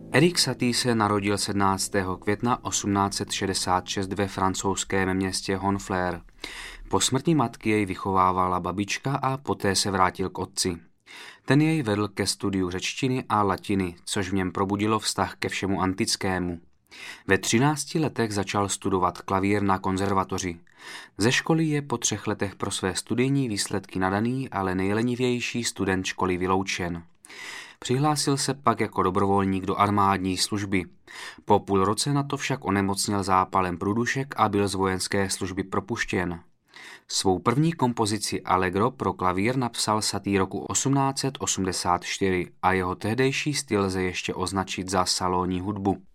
Erik Satie se narodil 17. května 1866 ve francouzském městě Honfleur. Po smrti matky jej vychovávala babička a poté se vrátil k otci. Ten jej vedl ke studiu řečtiny a latiny, což v něm probudilo vztah ke všemu antickému. Ve 13 letech začal studovat klavír na konzervatoři. Ze školy je po 3 letech pro své studijní výsledky nadaný, ale nejlenivější student školy vyloučen. Přihlásil se pak jako dobrovolník do armádní služby. Po půl roce na to však onemocněl zápalem průdušek a byl z vojenské služby propuštěn. Svou první kompozici Allegro pro klavír napsal Satie roku 1884 a jeho tehdejší styl lze ještě označit za salonní hudbu.